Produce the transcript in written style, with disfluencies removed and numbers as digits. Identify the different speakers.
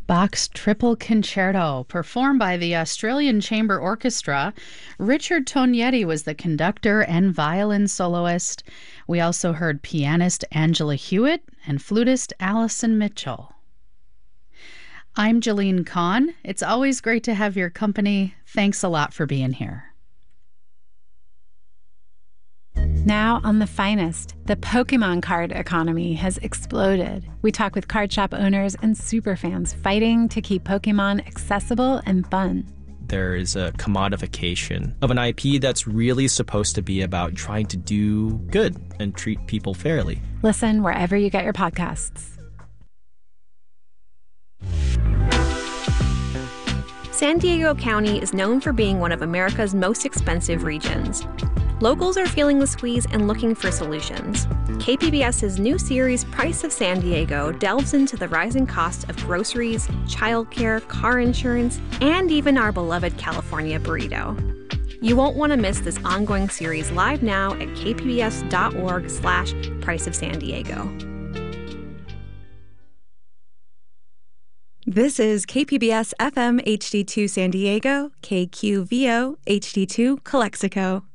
Speaker 1: Bach's Triple Concerto, performed by the Australian Chamber Orchestra. Richard Tognetti was the conductor and violin soloist. We also heard pianist Angela Hewitt and flutist Allison Mitchell. I'm Jeline Kahn. It's always great to have your company. Thanks a lot for being here.
Speaker 2: Now on The Finest, the Pokemon card economy has exploded. We talk with card shop owners and superfans fighting to keep Pokemon accessible and fun.
Speaker 3: There is a commodification of an IP that's really supposed to be about trying to do good and treat people fairly.
Speaker 2: Listen wherever you get your podcasts.
Speaker 4: San Diego County is known for being one of America's most expensive regions. Locals are feeling the squeeze and looking for solutions. KPBS's new series, Price of San Diego, delves into the rising cost of groceries, childcare, car insurance, and even our beloved California burrito. You won't want to miss this ongoing series live now at kpbs.org/Price of San Diego.
Speaker 5: This is KPBS FM HD2 San Diego, KQVO HD2 Calexico.